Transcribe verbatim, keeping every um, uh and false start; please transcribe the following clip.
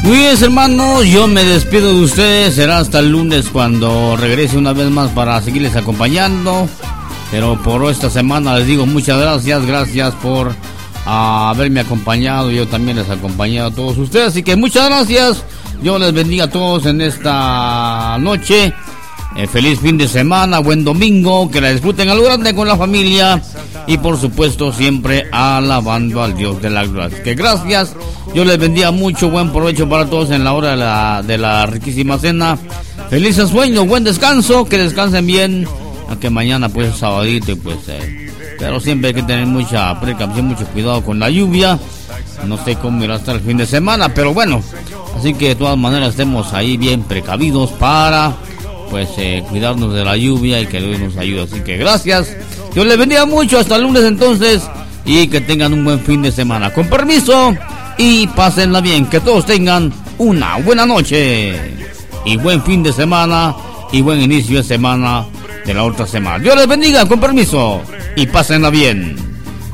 Muy bien, hermanos, yo me despido de ustedes. Será hasta el lunes cuando regrese una vez más para seguirles acompañando. Pero por esta semana les digo muchas gracias, gracias por uh, haberme acompañado. Yo también les he acompañado a todos ustedes, así que muchas gracias. Dios les bendiga a todos en esta noche. Eh, feliz fin de semana, buen domingo, que la disfruten a lo grande con la familia y por supuesto siempre alabando al Dios de la gloria. Así que gracias, Dios les bendiga mucho, buen provecho para todos en la hora de la, de la riquísima cena. Felices sueños, buen descanso, que descansen bien, aunque mañana pues es sabadito y pues eh, pero siempre hay que tener mucha precaución, mucho cuidado con la lluvia. No sé cómo irá a estar el fin de semana, pero bueno, así que de todas maneras estemos ahí bien precavidos para pues eh, cuidarnos de la lluvia y que Dios nos ayude. Así que gracias, Dios les bendiga mucho, hasta el lunes entonces, y que tengan un buen fin de semana. Con permiso y pásenla bien, que todos tengan una buena noche y buen fin de semana y buen inicio de semana de la otra semana. Dios les bendiga, con permiso y pásenla bien.